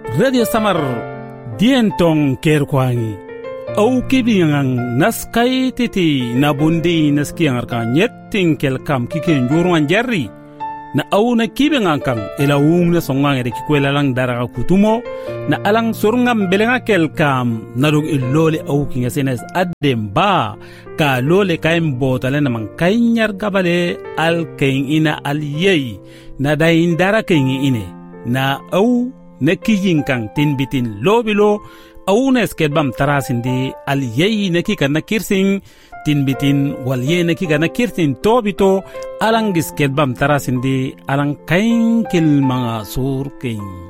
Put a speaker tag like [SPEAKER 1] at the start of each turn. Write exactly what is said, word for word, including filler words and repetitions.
[SPEAKER 1] Radio Samar Dientong Kerkwangi Au Kibingang Naskai Titi Nabundi Naskiang Arkan Yetting Kelkam Kikin Juruan Jerry Na au na kibingang kang ila ung na songang ere kikwela lang daraga kutumo na alang surngam belenga kelkam narug ilole au kinga senes adem ba ka lole kaim botale namang kainyar gabale al kain ina al yei na dain dara kain ine na au na kijing kang tinbitin lobilo au na skedbam tarasindi al yei na kika na kirsing tinbitin walye na kika na kirtin tobito alang giskedbam tarasindi alang kain kil mga sur kain